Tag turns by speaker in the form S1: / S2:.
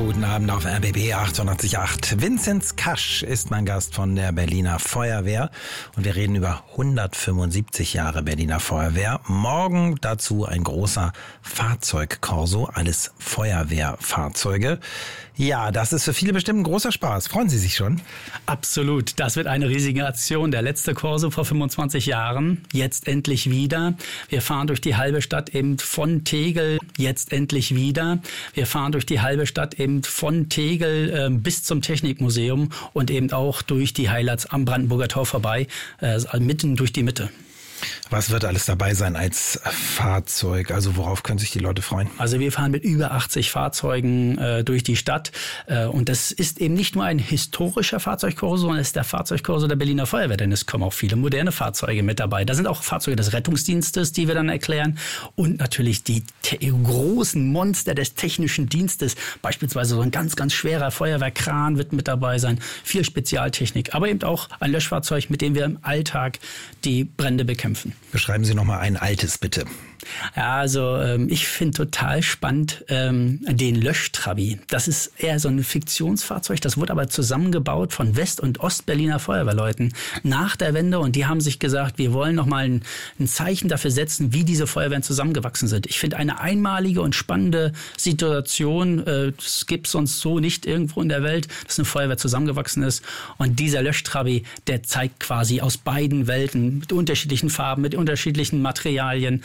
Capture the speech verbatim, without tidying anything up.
S1: Guten Abend auf R B B achtundachtzig Komma acht. Vinzenz Kasch ist mein Gast von der Berliner Feuerwehr und wir reden über hundertfünfundsiebzig Jahre Berliner Feuerwehr. Morgen dazu ein großer Fahrzeugkorso, alles Feuerwehrfahrzeuge. Ja, das ist für viele bestimmt ein großer Spaß. Freuen Sie sich schon?
S2: Absolut. Das wird eine riesige Aktion. Der letzte Korso vor fünfundzwanzig Jahren. Jetzt endlich wieder. Wir fahren durch die halbe Stadt eben von Tegel. Jetzt endlich wieder. Wir fahren durch die halbe Stadt eben von Tegel äh, bis zum Technikmuseum und eben auch durch die Highlights am Brandenburger Tor vorbei, äh, mitten durch die Mitte.
S1: Was wird alles dabei sein als Fahrzeug? Also worauf können sich die Leute freuen?
S2: Also wir fahren mit über achtzig Fahrzeugen äh, durch die Stadt äh, und das ist eben nicht nur ein historischer Fahrzeugkorso, sondern es ist der Fahrzeugkorso der Berliner Feuerwehr, denn es kommen auch viele moderne Fahrzeuge mit dabei. Da sind auch Fahrzeuge des Rettungsdienstes, die wir dann erklären und natürlich die te- großen Monster des technischen Dienstes, beispielsweise so ein ganz, ganz schwerer Feuerwehrkran wird mit dabei sein, viel Spezialtechnik, aber eben auch ein Löschfahrzeug, mit dem wir im Alltag die Brände bekämpfen.
S1: Beschreiben Sie noch mal ein altes, bitte.
S2: Ja, also ähm, ich finde total spannend ähm, den Löschtrabi. Das ist eher so ein Fiktionsfahrzeug, das wurde aber zusammengebaut von West- und Ostberliner Feuerwehrleuten nach der Wende und die haben sich gesagt, wir wollen noch mal ein, ein Zeichen dafür setzen, wie diese Feuerwehren zusammengewachsen sind. Ich finde eine einmalige und spannende Situation, äh, das gibt es sonst so nicht irgendwo in der Welt, dass eine Feuerwehr zusammengewachsen ist und dieser Löschtrabi, der zeigt quasi aus beiden Welten mit unterschiedlichen Farben, mit unterschiedlichen Materialien